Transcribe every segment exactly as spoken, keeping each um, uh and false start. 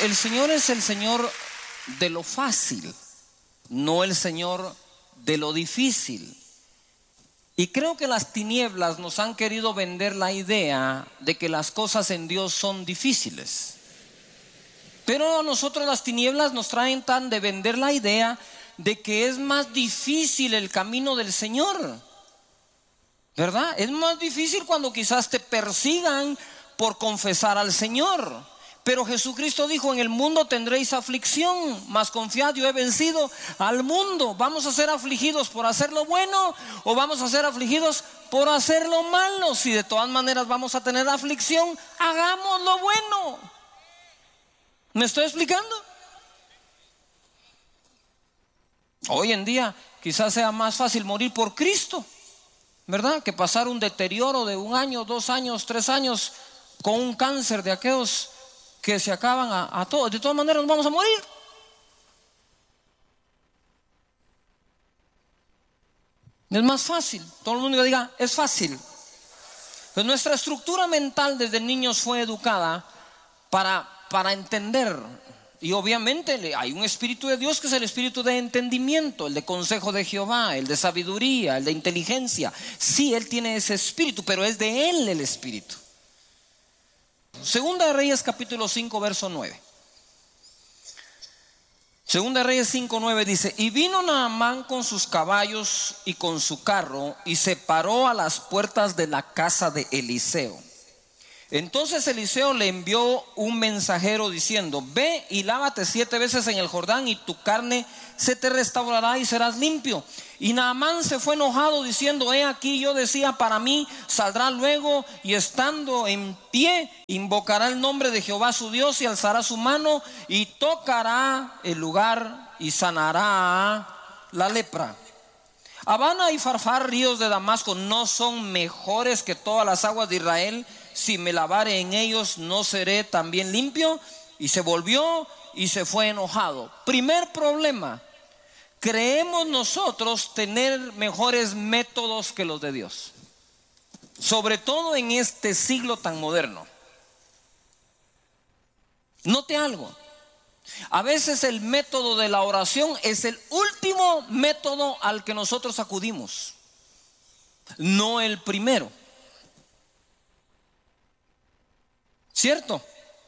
el Señor es el Señor de lo fácil, no el Señor de lo difícil. Y creo que las tinieblas nos han querido vender la idea de que las cosas en Dios son difíciles. Pero a nosotros las tinieblas nos traen tan de vender la idea de que es más difícil el camino del Señor, ¿verdad? Es más difícil cuando quizás te persigan por confesar al Señor. Pero Jesucristo dijo: en el mundo tendréis aflicción, mas confiad, yo he vencido al mundo. ¿Vamos a ser afligidos por hacer lo bueno o vamos a ser afligidos por hacer lo malo? Si de todas maneras vamos a tener aflicción, hagamos lo bueno. ¿Me estoy explicando? Hoy en día quizás sea más fácil morir por Cristo, ¿verdad?, que pasar un deterioro de un año, dos años, tres años con un cáncer de aquellos que se acaban a, a todos. De todas maneras nos vamos a morir. Es más fácil. Todo el mundo diga: es fácil. Pues nuestra estructura mental desde niños fue educada para, para entender. Y obviamente hay un espíritu de Dios que es el espíritu de entendimiento, el de consejo de Jehová, el de sabiduría, el de inteligencia. Sí, Él tiene ese espíritu, pero es de Él el espíritu. Segunda de Reyes capítulo cinco verso nueve. Segunda de Reyes cinco nueve dice: y vino Naamán con sus caballos y con su carro y se paró a las puertas de la casa de Eliseo. Entonces Eliseo le envió un mensajero diciendo: ve y lávate siete veces en el Jordán y tu carne se te restaurará y serás limpio. Y Naamán se fue enojado diciendo: he aquí, yo decía para mí, saldrá luego y estando en pie invocará el nombre de Jehová su Dios y alzará su mano y tocará el lugar y sanará la lepra. Abana y Farfar, ríos de Damasco, ¿no son mejores que todas las aguas de Israel? Si me lavare en ellos, ¿no seré también limpio? Y se volvió y se fue enojado. Primer problema: creemos nosotros tener mejores métodos que los de Dios, sobre todo en este siglo tan moderno. Note algo: a veces el método de la oración es el último método al que nosotros acudimos, no el primero. ¿Cierto?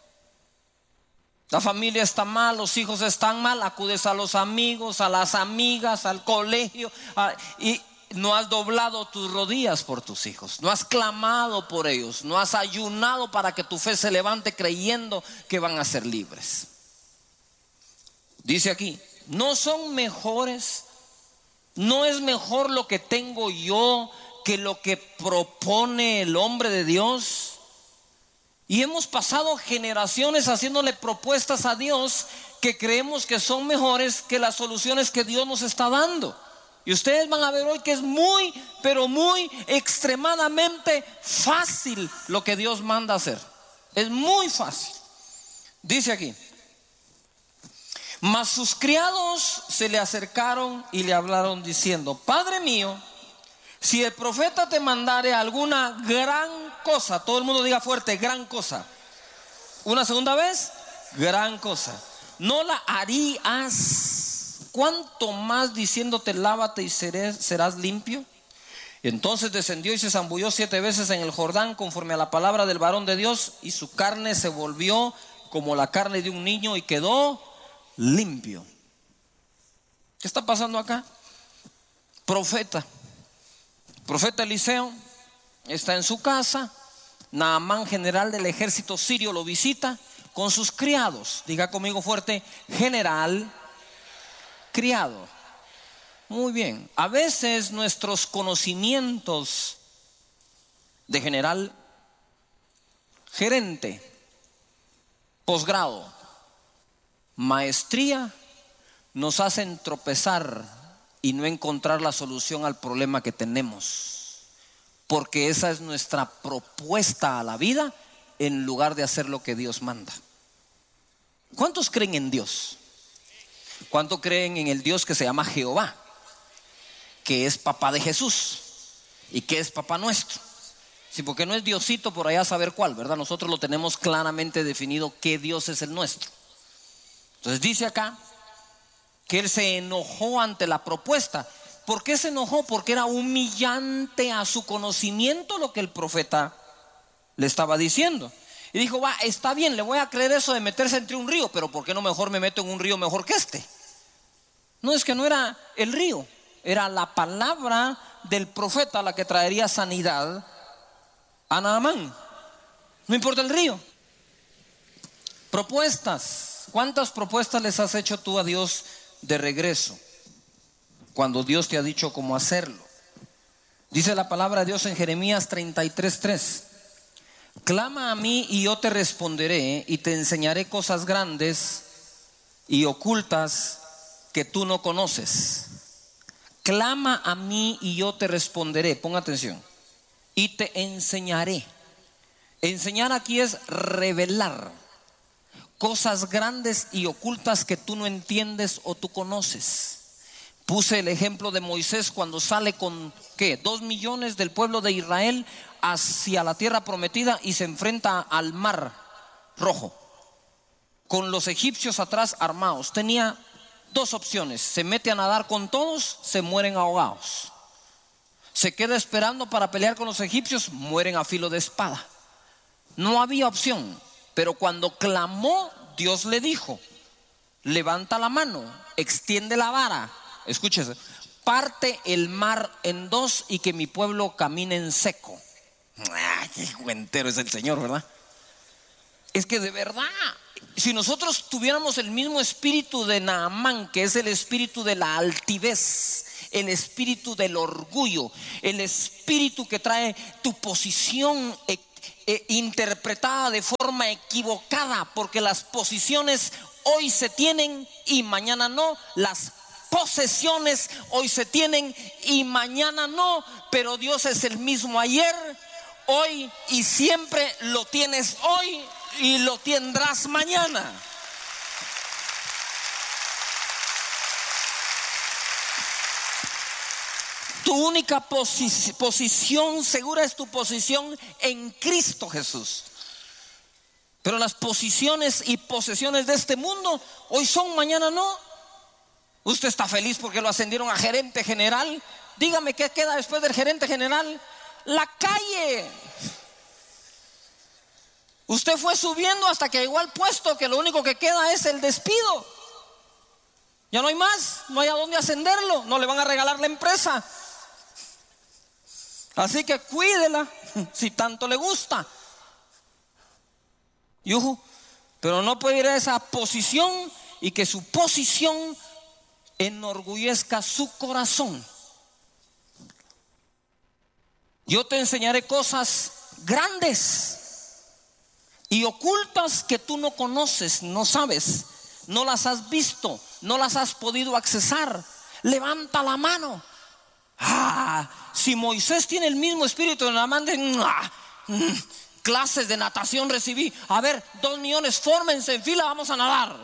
La familia está mal, los hijos están mal, acudes a los amigos, a las amigas, al colegio, a, y no has doblado tus rodillas por tus hijos, no has clamado por ellos, no has ayunado para que tu fe se levante creyendo que van a ser libres. Dice aquí: no son mejores, no es mejor lo que tengo yo que lo que propone el hombre de Dios. Y hemos pasado generaciones haciéndole propuestas a Dios que creemos que son mejores que las soluciones que Dios nos está dando. Y ustedes van a ver hoy que es muy, pero muy extremadamente fácil lo que Dios manda hacer. Es muy fácil. Dice aquí: mas sus criados se le acercaron y le hablaron diciendo: Padre mío, si el profeta te mandare alguna gran cosa, todo el mundo diga fuerte: gran cosa. Una segunda vez: gran cosa. ¿No la harías? ¿Cuánto más diciéndote: lávate y serás, serás limpio? Y entonces descendió y se zambulló siete veces en el Jordán conforme a la palabra del varón de Dios, y su carne se volvió como la carne de un niño y quedó limpio. ¿Qué está pasando acá? Profeta Profeta Eliseo está en su casa. Naamán, general del ejército sirio, lo visita con sus criados. Diga conmigo fuerte: general, criado. Muy bien. A veces nuestros conocimientos de general, gerente, posgrado, maestría nos hacen tropezar y no encontrar la solución al problema que tenemos, porque esa es nuestra propuesta a la vida en lugar de hacer lo que Dios manda. ¿Cuántos creen en Dios? ¿Cuántos creen en el Dios que se llama Jehová, que es papá de Jesús y que es papá nuestro? Sí, porque no es Diosito por allá saber cuál, ¿verdad? Nosotros lo tenemos claramente definido qué Dios es el nuestro. Entonces dice acá que él se enojó ante la propuesta. ¿Por qué se enojó? Porque era humillante a su conocimiento lo que el profeta le estaba diciendo. Y dijo, va, está bien, le voy a creer eso de meterse entre un río, pero ¿por qué no mejor me meto en un río mejor que este? No, es que no era el río, era la palabra del profeta la que traería sanidad a Naamán. No importa el río. Propuestas. ¿Cuántas propuestas les has hecho tú a Dios de regreso cuando Dios te ha dicho cómo hacerlo? Dice la palabra de Dios en Jeremías treinta y tres, tres: clama a mí y yo te responderé y te enseñaré cosas grandes y ocultas que tú no conoces. Clama a mí y yo te responderé. Ponga atención. Y te enseñaré. Enseñar aquí es revelar cosas grandes y ocultas que tú no entiendes o tú conoces. Puse el ejemplo de Moisés cuando sale con ¿qué? Dos millones del pueblo de Israel hacia la tierra prometida y se enfrenta al mar rojo con los egipcios atrás armados. Tenía dos opciones: se mete a nadar con todos, se mueren ahogados. Se queda esperando para pelear con los egipcios, mueren a filo de espada. No había opción. Pero cuando clamó, Dios le dijo: levanta la mano, extiende la vara, escúchese, parte el mar en dos y que mi pueblo camine en seco. ¡Ah, qué cuentero es el Señor!, ¿verdad? Es que de verdad, si nosotros tuviéramos el mismo espíritu de Naamán, que es el espíritu de la altivez, el espíritu del orgullo, el espíritu que trae tu posición eh, eh, interpretada de forma equivocada, porque las posiciones hoy se tienen y mañana no, las posesiones hoy se tienen y mañana no, pero Dios es el mismo ayer, hoy y siempre. Lo tienes hoy y lo tendrás mañana. Tu única posi- posición segura es tu posición en Cristo Jesús. Pero las posiciones y posesiones de este mundo hoy son, mañana no. Usted está feliz porque lo ascendieron a gerente general. Dígame, ¿qué queda después del gerente general? La calle. Usted fue subiendo hasta que llegó al puesto que lo único que queda es el despido. Ya no hay más, no hay a dónde ascenderlo, no le van a regalar la empresa. Así que cuídela si tanto le gusta. Yujú. Pero no puede ir a esa posición y que su posición enorgullezca su corazón. Yo te enseñaré cosas grandes y ocultas que tú no conoces, no sabes, no las has visto, no las has podido accesar. Levanta la mano. Ah, si Moisés tiene el mismo espíritu de Naamán, de ah, mm, clases de natación recibí. A ver, dos millones, fórmense en fila, vamos a nadar.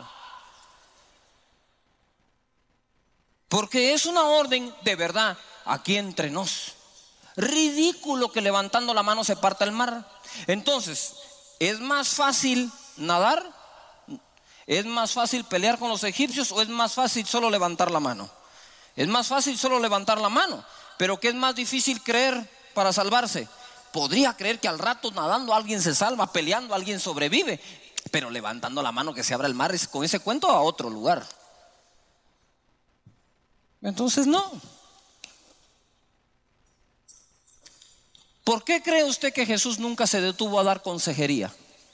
Porque es una orden de verdad aquí entre nos. Ridículo que levantando la mano se parta el mar. Entonces, ¿es más fácil nadar? ¿Es más fácil pelear con los egipcios o es más fácil solo levantar la mano? Es más fácil solo levantar la mano. Pero ¿qué es más difícil creer para salvarse? Podría creer que al rato nadando alguien se salva, peleando alguien sobrevive, pero levantando la mano que se abra el mar, es con ese cuento a otro lugar. Entonces no. ¿Por qué cree usted que Jesús nunca se detuvo a dar consejería?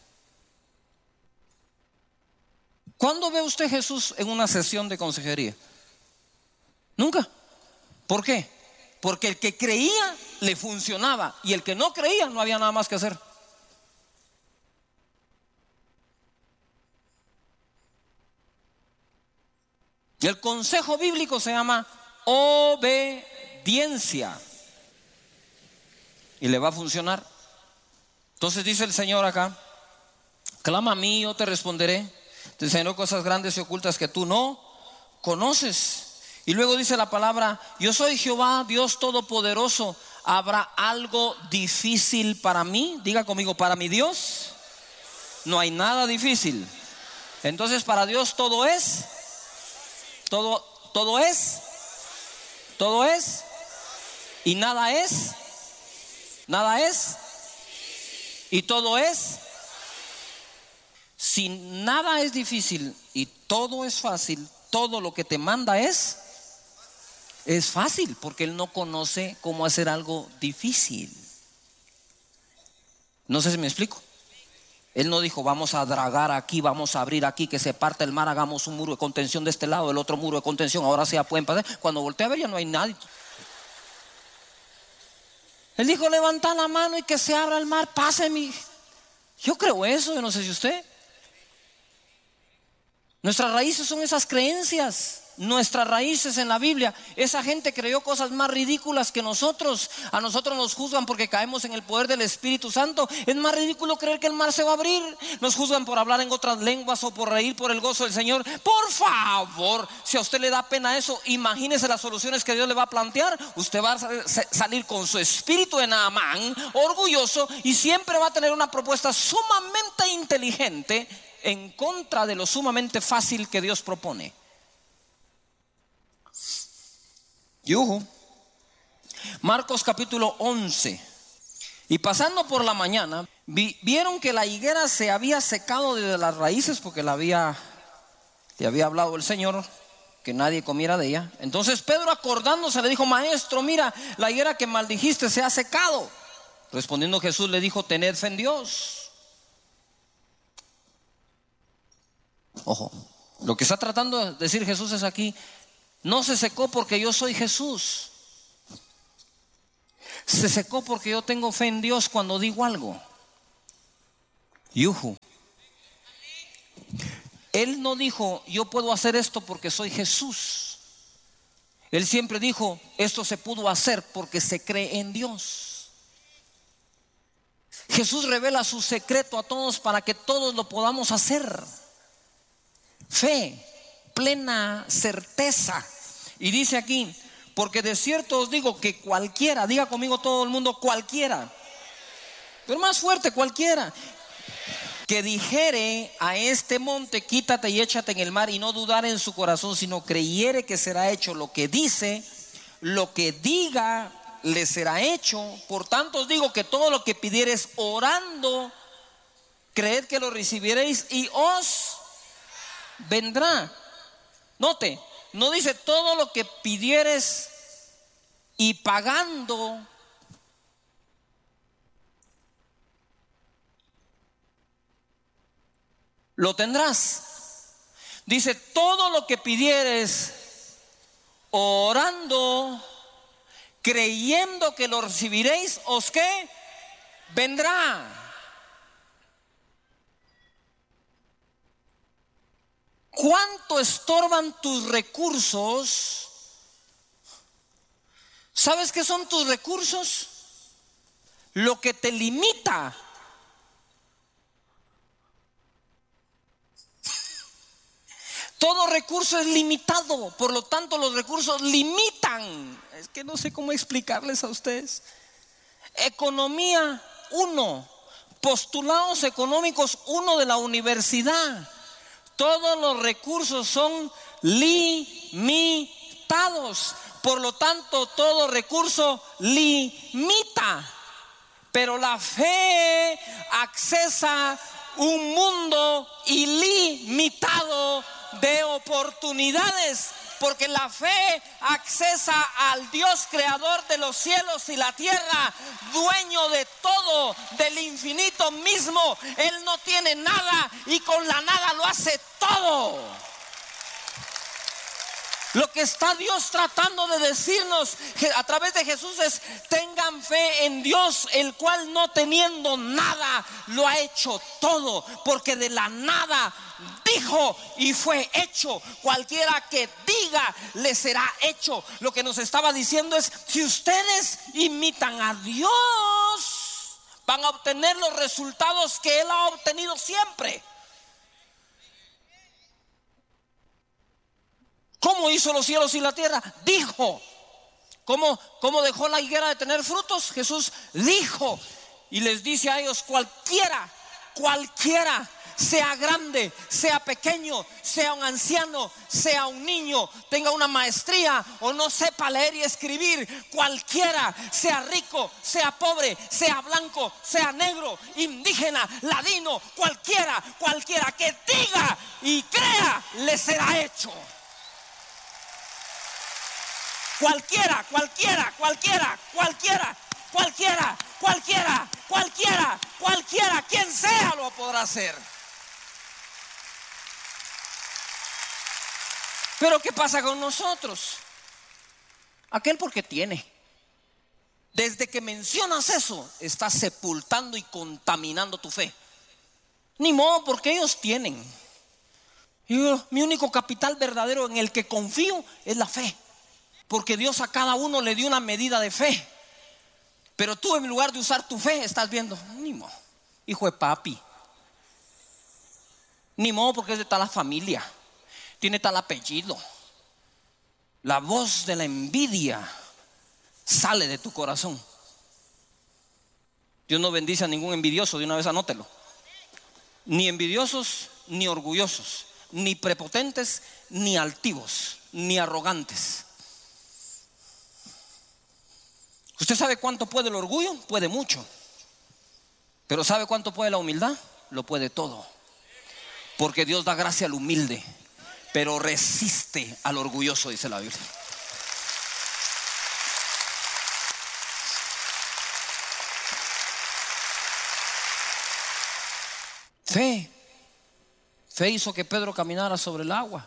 ¿Cuándo ve usted a Jesús en una sesión de consejería? Nunca. ¿Por qué? Porque el que creía le funcionaba y el que no creía no había nada más que hacer. Y el consejo bíblico se llama obediencia. Y le va a funcionar. Entonces dice el Señor acá: clama a mí, yo te responderé. Te enseñaré cosas grandes y ocultas que tú no conoces. Y luego dice la palabra: yo soy Jehová, Dios Todopoderoso. ¿Habrá algo difícil para mí? Diga conmigo: para mi Dios no hay nada difícil. Entonces para Dios todo es, todo, todo es, todo es, y nada es, nada es, y todo es. Si nada es difícil y todo es fácil, todo lo que te manda es, es fácil, porque Él no conoce cómo hacer algo difícil. No sé si me explico. Él no dijo vamos a dragar aquí, vamos a abrir aquí, que se parte el mar, hagamos un muro de contención de este lado, el otro muro de contención, ahora sí ya pueden pasar. Cuando volteé a ver ya no hay nadie. Él dijo levanta la mano y que se abra el mar, páseme. Yo creo eso, yo no sé si usted. Nuestras raíces son esas creencias. Nuestras raíces en la Biblia. Esa gente creyó cosas más ridículas que nosotros. A nosotros nos juzgan porque caemos en el poder del Espíritu Santo. Es más ridículo creer que el mar se va a abrir. Nos juzgan por hablar en otras lenguas o por reír por el gozo del Señor. Por favor, si a usted le da pena eso, imagínese las soluciones que Dios le va a plantear. Usted va a salir con su espíritu de Naamán, orgulloso, y siempre va a tener una propuesta sumamente inteligente en contra de lo sumamente fácil que Dios propone. Yuhu. Marcos capítulo once. Y pasando por la mañana, vi, vieron que la higuera se había secado desde las raíces, porque la había, le había hablado el Señor que nadie comiera de ella. Entonces Pedro, acordándose, le dijo: maestro, mira, la higuera que maldijiste se ha secado. Respondiendo Jesús le dijo: tened fe en Dios. Ojo, lo que está tratando de decir Jesús es aquí: no se secó porque yo soy Jesús. Se secó porque yo tengo fe en Dios cuando digo algo. Yuhu. Él no dijo yo puedo hacer esto porque soy Jesús. Él siempre dijo esto se pudo hacer porque se cree en Dios. Jesús revela su secreto a todos para que todos lo podamos hacer. Fe, plena certeza. Y dice aquí: porque de cierto os digo que cualquiera, diga conmigo todo el mundo, cualquiera, pero más fuerte, cualquiera, que dijere a este monte quítate y échate en el mar, y no dudar en su corazón, sino creyere que será hecho lo que dice, lo que diga le será hecho. Por tanto os digo que todo lo que pidiereis orando, creed que lo recibiréis y os vendrá. Note, no dice todo lo que pidieres y pagando. Lo tendrás. Dice todo lo que pidieres orando, creyendo que lo recibiréis, os que vendrá. ¿Cuánto estorban tus recursos? ¿Sabes qué son tus recursos? Lo que te limita. Todo recurso es limitado, por lo tanto los recursos limitan. Es que no sé cómo explicarles a ustedes. Economía uno, postulados económicos uno de la universidad. Todos los recursos son limitados. Por lo tanto, todo recurso limita. Pero la fe accesa un mundo ilimitado de oportunidades. Porque la fe accesa al Dios creador de los cielos y la tierra, dueño de todo, del infinito mismo. Él no tiene nada y con la nada lo hace todo. Lo que está Dios tratando de decirnos a través de Jesús es: tengan fe en Dios, el cual no teniendo nada lo ha hecho todo, porque de la nada dijo y fue hecho. Cualquiera que diga le será hecho. Lo que nos estaba diciendo es: si ustedes imitan a Dios, van a obtener los resultados que Él ha obtenido siempre. ¿Cómo hizo los cielos y la tierra? Dijo. ¿Cómo, cómo dejó la higuera de tener frutos? Jesús dijo. Y les dice a ellos: cualquiera, cualquiera, sea grande, sea pequeño, sea un anciano, sea un niño, tenga una maestría o no sepa leer y escribir, cualquiera, sea rico, sea pobre, sea blanco, sea negro, indígena, ladino, cualquiera, cualquiera que diga y crea, le será hecho. Cualquiera, cualquiera, cualquiera, cualquiera, cualquiera, cualquiera, cualquiera, cualquiera, quien sea lo podrá hacer. Pero ¿qué pasa con nosotros? Aquel porque tiene. Desde que mencionas eso, estás sepultando y contaminando tu fe. Ni modo, porque ellos tienen. Yo, mi único capital verdadero en el que confío es la fe. Porque Dios a cada uno le dio una medida de fe. Pero tú, en lugar de usar tu fe, estás viendo, ni modo, hijo de papi. Ni modo, porque es de tal familia, tiene tal apellido. La voz de la envidia sale de tu corazón. Dios no bendice a ningún envidioso, de una vez anótelo. Ni envidiosos, ni orgullosos, ni prepotentes, ni altivos, ni arrogantes. ¿Usted sabe cuánto puede el orgullo? Puede mucho. Pero ¿sabe cuánto puede la humildad? Lo puede todo. Porque Dios da gracia al humilde, pero resiste al orgulloso, dice la Biblia. Fe. Fe hizo que Pedro caminara sobre el agua.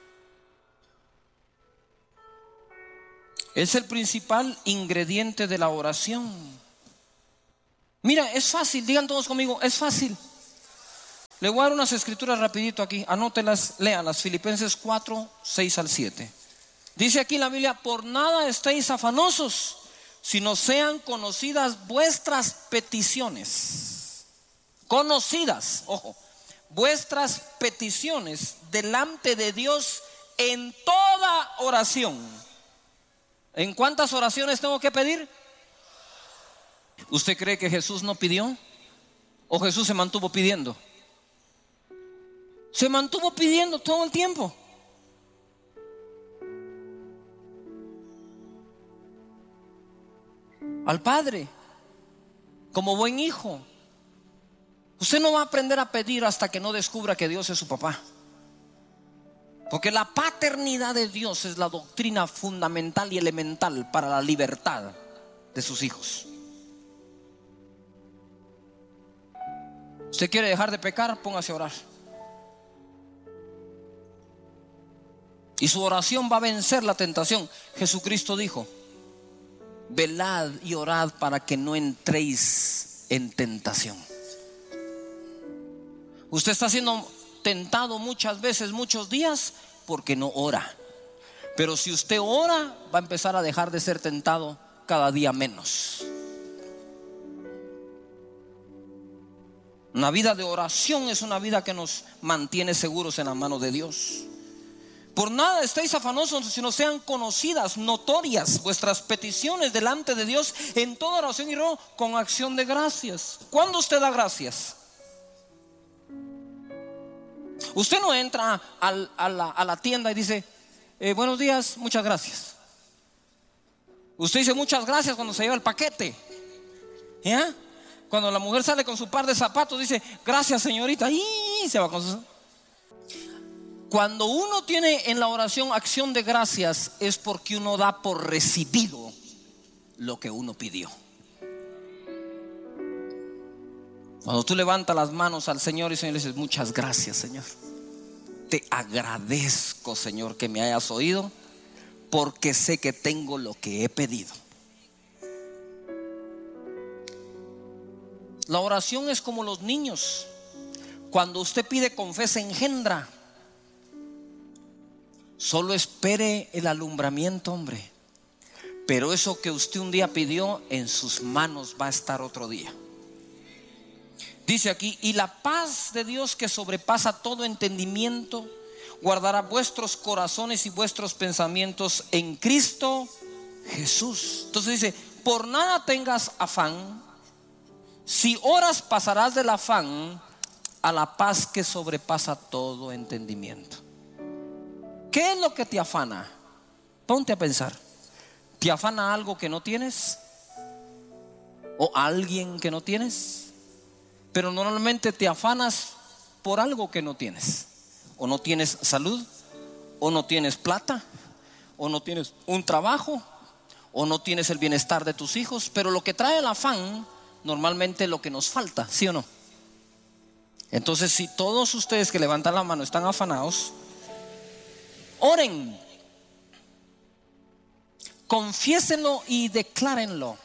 Es el principal ingrediente de la oración. Mira, es fácil, digan todos conmigo, es fácil. Le voy a dar unas escrituras rapidito aquí, anótelas, léanlas. Filipenses cuatro, seis al siete. Dice aquí la Biblia: por nada estéis afanosos, sino sean conocidas vuestras peticiones. Conocidas, ojo, vuestras peticiones delante de Dios en toda oración. ¿En cuántas oraciones tengo que pedir? ¿Usted cree que Jesús no pidió? ¿O Jesús se mantuvo pidiendo? Se mantuvo pidiendo todo el tiempo. Al Padre, como buen hijo. Usted no va a aprender a pedir hasta que no descubra que Dios es su papá. Porque la paternidad de Dios es la doctrina fundamental y elemental para la libertad de sus hijos. ¿Usted quiere dejar de pecar? Póngase a orar. Y su oración va a vencer la tentación. Jesucristo dijo: velad y orad para que no entréis en tentación. Usted está siendo tentado muchas veces, muchos días, porque no ora. Pero si usted ora, va a empezar a dejar de ser tentado cada día menos. Una vida de oración es una vida que nos mantiene seguros en la mano de Dios. Por nada estéis afanosos, sino sean conocidas, notorias vuestras peticiones delante de Dios en toda oración y ruego con acción de gracias. ¿Cuándo usted da gracias? Usted no entra al, a, la, a la tienda y dice: eh, buenos días, muchas gracias. Usted dice muchas gracias cuando se lleva el paquete, ¿ya? Cuando la mujer sale con su par de zapatos, dice: gracias, señorita, y se va con sus... Cuando uno tiene en la oración acción de gracias, es porque uno da por recibido lo que uno pidió. Cuando tú levantas las manos al Señor y el Señor le dices: muchas gracias, Señor, te agradezco, Señor, que me hayas oído, porque sé que tengo lo que he pedido. La oración es como los niños. Cuando usted pide con fe, se engendra. Solo espere el alumbramiento, hombre. Pero eso que usted un día pidió, en sus manos va a estar otro día. Dice aquí: y la paz de Dios, que sobrepasa todo entendimiento, guardará vuestros corazones y vuestros pensamientos en Cristo Jesús. Entonces dice: por nada tengas afán. Si oras, pasarás del afán a la paz que sobrepasa todo entendimiento. ¿Qué es lo que te afana? Ponte a pensar. ¿Te afana algo que no tienes? ¿O alguien que no tienes? Pero normalmente te afanas por algo que no tienes. O no tienes salud, o no tienes plata, o no tienes un trabajo, o no tienes el bienestar de tus hijos. Pero lo que trae el afán normalmente es lo que nos falta, ¿sí o no? Entonces, si todos ustedes que levantan la mano están afanados, oren, confiésenlo y declárenlo.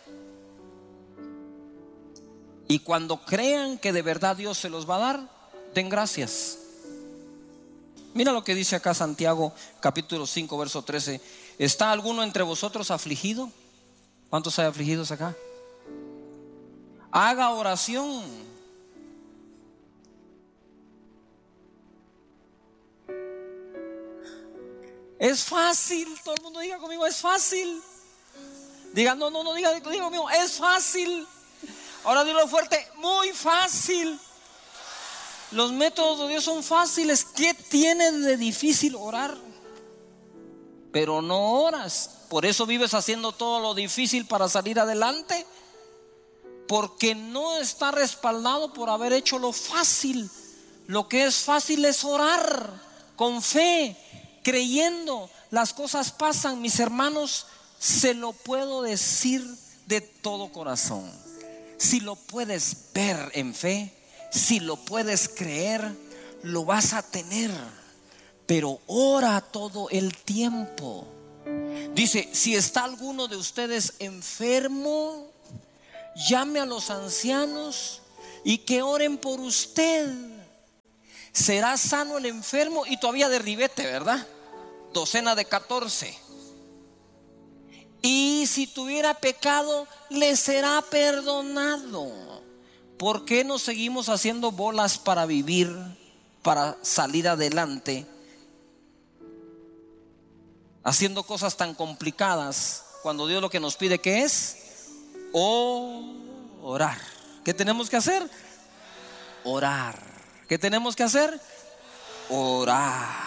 Y cuando crean que de verdad Dios se los va a dar, den gracias. Mira lo que dice acá Santiago capítulo cinco verso trece. ¿Está alguno entre vosotros afligido? ¿Cuántos hay afligidos acá? Haga oración. Es fácil. Todo el mundo diga conmigo, es fácil. Diga, no, no, no, diga, diga conmigo, es fácil. Ahora dilo fuerte, muy fácil. Los métodos de Dios son fáciles. ¿Qué tiene de difícil orar? Pero no oras. Por eso vives haciendo todo lo difícil para salir adelante, porque no está respaldado por haber hecho lo fácil. Lo que es fácil es orar con fe, creyendo. Las cosas pasan, mis hermanos. Se lo puedo decir de todo corazón. Si lo puedes ver en fe, si lo puedes creer, lo vas a tener. Pero ora todo el tiempo. Dice, si está alguno de ustedes enfermo, llame a los ancianos y que oren por usted. Será sano el enfermo. Y todavía de ribete, ¿verdad? Docena de catorce. Y si tuviera pecado, le será perdonado. ¿Por qué nos seguimos haciendo bolas para vivir, para salir adelante, haciendo cosas tan complicadas, cuando Dios lo que nos pide que es orar? ¿Qué tenemos que hacer? Orar. ¿Qué tenemos que hacer? Orar.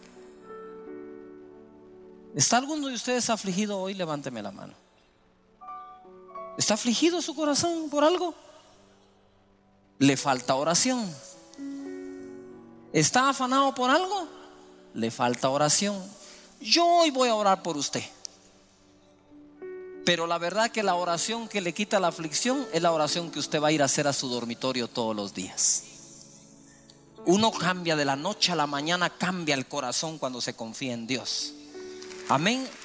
¿Está alguno de ustedes afligido hoy? Levánteme la mano. ¿Está afligido su corazón por algo? Le falta oración. ¿Está afanado por algo? Le falta oración. Yo hoy voy a orar por usted. Pero la verdad que la oración que le quita la aflicción es la oración que usted va a ir a hacer a su dormitorio todos los días. Uno cambia de la noche a la mañana, cambia el corazón cuando se confía en Dios. Amén.